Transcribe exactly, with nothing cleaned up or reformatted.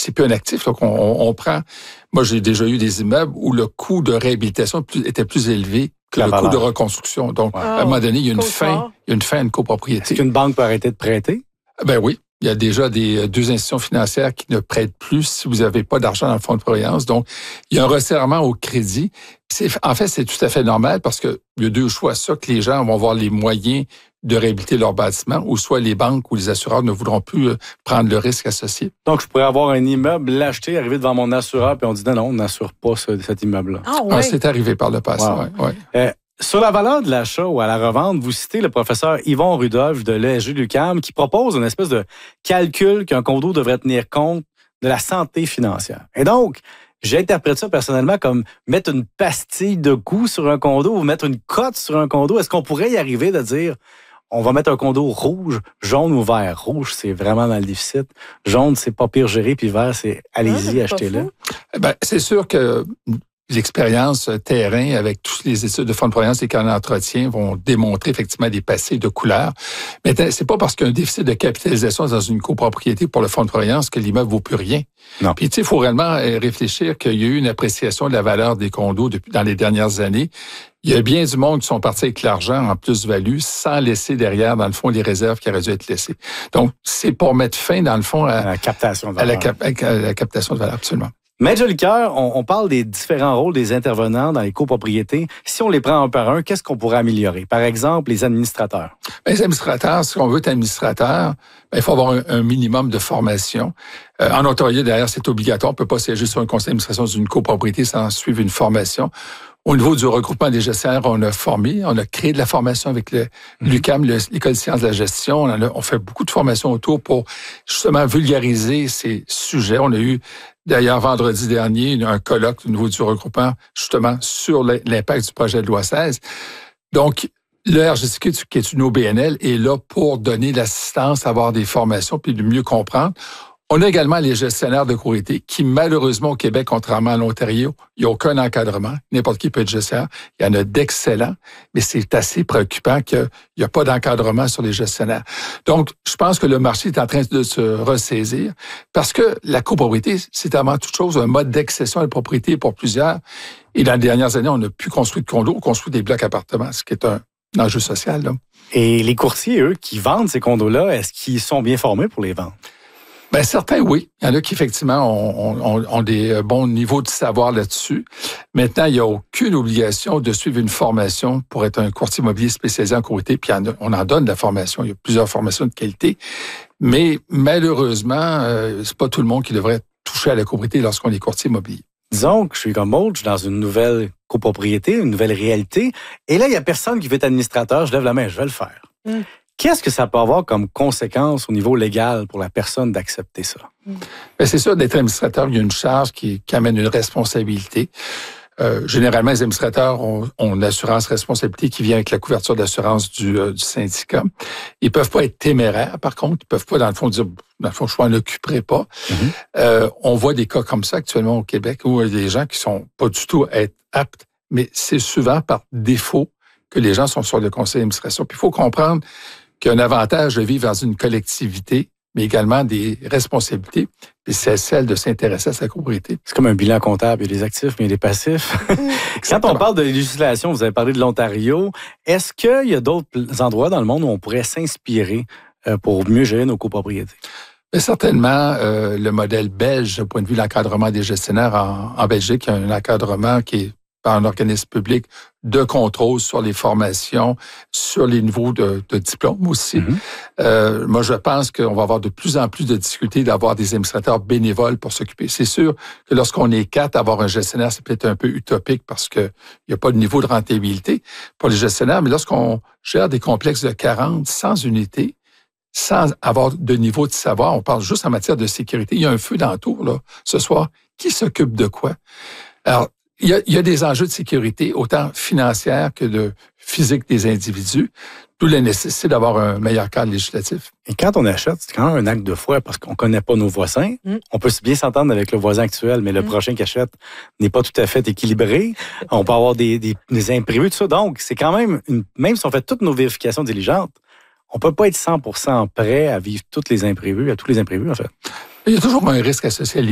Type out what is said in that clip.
c'est plus un actif. Donc, on, on, on prend... Moi, j'ai déjà eu des immeubles où le coût de réhabilitation plus, était plus élevé que la le valeur. Coût de reconstruction. Donc, wow. à un moment donné, il y a une fin, il y a une fin à une copropriété. Est-ce qu'une banque peut arrêter de prêter? Ben oui. Il y a déjà des deux institutions financières qui ne prêtent plus si vous n'avez pas d'argent dans le fonds de prévoyance. Donc, il y a un resserrement au crédit. C'est, en fait, c'est tout à fait normal parce qu'il y a deux choix. Ça, que les gens vont avoir les moyens de réhabiliter leur bâtiment, ou soit les banques ou les assureurs ne voudront plus prendre le risque associé. Donc, je pourrais avoir un immeuble, l'acheter, arriver devant mon assureur, puis on dit non, non, on n'assure pas ce, cet immeuble-là. Ah, ouais. ah, c'est arrivé par le passé, wow. oui. Ouais. Euh, Sur la valeur de l'achat ou à la revente, vous citez le professeur Yvon Rudolph de l'E S G l'U Q A M qui propose une espèce de calcul qu'un condo devrait tenir compte de la santé financière. Et donc, j'interprète ça personnellement comme mettre une pastille de coût sur un condo ou mettre une cote sur un condo. Est-ce qu'on pourrait y arriver de dire on va mettre un condo rouge, jaune ou vert? Rouge, c'est vraiment dans le déficit. Jaune, c'est pas pire géré, puis vert, c'est allez-y, ah, achetez-le. Ben, c'est sûr que l'expérience terrain avec toutes les études de fonds de prévoyance et qu'en entretien vont démontrer effectivement des passés de couleurs. Mais c'est pas parce qu'il y a un déficit de capitalisation dans une copropriété pour le fonds de prévoyance que l'immeuble vaut plus rien. Non. Puis tu sais, il faut réellement réfléchir qu'il y a eu une appréciation de la valeur des condos depuis dans les dernières années. Il y a bien du monde qui sont partis avec l'argent en plus-value sans laisser derrière, dans le fond, les réserves qui auraient dû être laissées. Donc, c'est pour mettre fin, dans le fond, à, à la captation de valeur. À la, cap- à la captation de valeur, absolument. Maître Jolicoeur, on, on parle des différents rôles des intervenants dans les copropriétés. Si on les prend un par un, qu'est-ce qu'on pourrait améliorer? Par exemple, les administrateurs. Bien, les administrateurs, si on veut être administrateur, bien, il faut avoir un, un minimum de formation. Euh, en Ontario, d'ailleurs, c'est obligatoire. On ne peut pas siéger sur un conseil d'administration d'une copropriété sans suivre une formation. Au niveau du regroupement des gestionnaires, on a formé, on a créé de la formation avec le, mmh. l'U Q A M, le, l'École des sciences de la gestion. On, a, on fait beaucoup de formations autour pour justement vulgariser ces sujets. On a eu d'ailleurs vendredi dernier un colloque au niveau du regroupement justement sur l'impact du projet de loi seize. Donc, le R G C Q, qui est une O B N L, est là pour donner l'assistance, avoir des formations puis de mieux comprendre. On a également les gestionnaires de copropriété qui, malheureusement, au Québec, contrairement à l'Ontario, il n'y a aucun encadrement. N'importe qui peut être gestionnaire. Il y en a d'excellents, mais c'est assez préoccupant qu'il n'y a pas d'encadrement sur les gestionnaires. Donc, je pense que le marché est en train de se ressaisir parce que la copropriété, c'est avant toute chose un mode d'accession à la propriété pour plusieurs. Et dans les dernières années, on n'a plus construit de condos, on construit des blocs appartements, ce qui est un enjeu social, là. Et les courtiers, eux, qui vendent ces condos-là, est-ce qu'ils sont bien formés pour les vendre? Bien, certains, oui. Il y en a qui, effectivement, ont, ont, ont des bons niveaux de savoir là-dessus. Maintenant, il n'y a aucune obligation de suivre une formation pour être un courtier immobilier spécialisé en copropriété, puis on en donne de la formation. Il y a plusieurs formations de qualité. Mais malheureusement, euh, c'est pas tout le monde qui devrait toucher à la copropriété lorsqu'on est courtier immobilier. Disons que je suis comme autre, je suis dans une nouvelle copropriété, une nouvelle réalité, et là, il n'y a personne qui veut être administrateur, je lève la main, je vais le faire. Mm. Qu'est-ce que ça peut avoir comme conséquence au niveau légal pour la personne d'accepter ça? Bien, c'est sûr, d'être administrateur, il y a une charge qui, qui amène une responsabilité. Euh, généralement, les administrateurs ont, ont une assurance responsabilité qui vient avec la couverture d'assurance du, euh, du syndicat. Ils peuvent pas être téméraires, par contre. Ils peuvent pas, dans le fond, dire, dans le fond, je m'en occuperai pas. Mm-hmm. Euh, on voit des cas comme ça actuellement au Québec où il y a des gens qui sont pas du tout aptes, mais c'est souvent par défaut que les gens sont sur le conseil d'administration. Puis il faut comprendre qu'il y a un avantage de vivre dans une collectivité, mais également des responsabilités, puis c'est celle de s'intéresser à sa copropriété. C'est comme un bilan comptable, il y a des actifs, mais il y a des passifs. Quand on parle de législation, vous avez parlé de l'Ontario, est-ce qu'il y a d'autres endroits dans le monde où on pourrait s'inspirer pour mieux gérer nos copropriétés? Mais certainement, euh, le modèle belge, au point de vue de l'encadrement des gestionnaires en, en Belgique, il y a un encadrement qui est par un organisme public de contrôle sur les formations, sur les niveaux de, de diplôme aussi. Mm-hmm. Euh, moi, je pense qu'on va avoir de plus en plus de difficultés d'avoir des administrateurs bénévoles pour s'occuper. C'est sûr que lorsqu'on est quatre, avoir un gestionnaire, c'est peut-être un peu utopique parce qu'il n'y a pas de niveau de rentabilité pour les gestionnaires, mais lorsqu'on gère des complexes de quarante, cent unités, sans avoir de niveau de savoir, on parle juste en matière de sécurité. Il y a un feu dans la tour, là, ce soir. Qui s'occupe de quoi? Alors, Il y, a, il y a des enjeux de sécurité, autant financiers que de physique des individus, d'où la nécessité d'avoir un meilleur cadre législatif. Et quand on achète, c'est quand même un acte de foi parce qu'on ne connaît pas nos voisins. Mm. On peut bien s'entendre avec le voisin actuel, mais le mm. prochain qui achète n'est pas tout à fait équilibré. On peut avoir des, des, des imprévus, tout ça. Donc, c'est quand même, une, même si on fait toutes nos vérifications diligentes, on ne peut pas être cent pour cent prêt à vivre tous les imprévus, à tous les imprévus, en fait. Il y a toujours un risque associé à